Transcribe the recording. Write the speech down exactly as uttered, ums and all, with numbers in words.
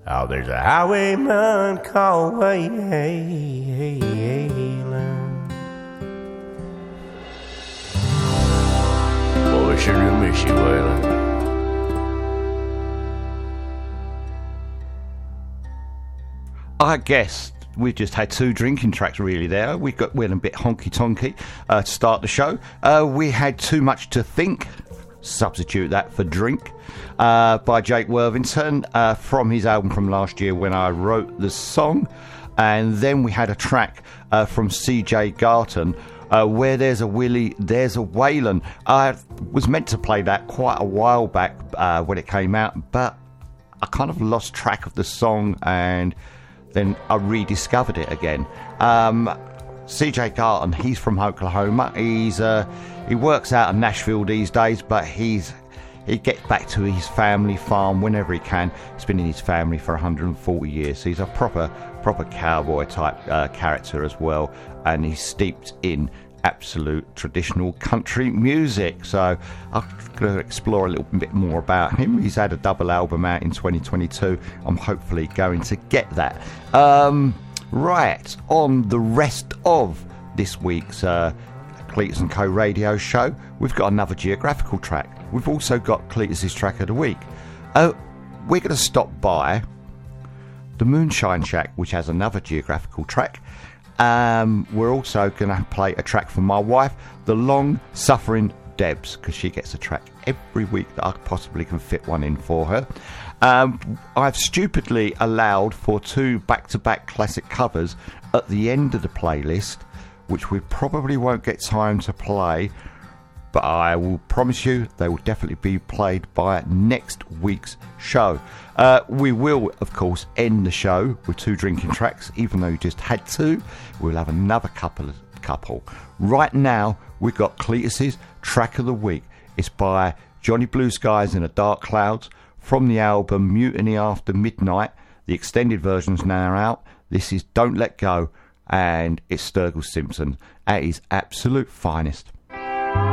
Oh, there's a highwayman called Waylon. Boy, I sure do miss you, Waylon. I guess we've just had two drinking tracks really there. We got went a bit honky-tonky uh, to start the show. Uh, we had Too Much to Think, substitute that for Drink, uh, by Jake Worthington, uh, from his album from last year When I Wrote the Song. And then we had a track uh, from C J Garton, uh, Where There's a Willie, There's a Waylon. I was meant to play that quite a while back uh, when it came out, but I kind of lost track of the song, and then I rediscovered it again. Um, C J Garton, he's from Oklahoma. He's uh, he works out of Nashville these days, but he's he gets back to his family farm whenever he can. He's been in his family for one hundred forty years. So he's a proper proper cowboy type uh, character as well, and he's steeped in absolute traditional country music. So I'm going to explore a little bit more about him. He's had a double album out in twenty twenty-two. I'm hopefully going to get that. Um, right, on the rest of this week's uh, Cletus and Co radio show, we've got another geographical track. We've also got Cletus's track of the week. Uh, we're going to stop by the Moonshine Shack, which has another geographical track. Um, we're also going to play a track from my wife, the Long Suffering Debs, because she gets a track every week that I possibly can fit one in for her. Um, I've stupidly allowed for two back-to-back classic covers at the end of the playlist, which we probably won't get time to play, but I will promise you they will definitely be played by next week's show. Uh, we will, of course, end the show with two drinking tracks, even though you just had two. We'll have another couple. couple. Right now, we've got Cletus's track of the week. It's by Johnny Blue Skies in the Dark Clouds from the album Mutiny After Midnight. The extended version's now out. This is Don't Let Go, and it's Sturgill Simpson at his absolute finest.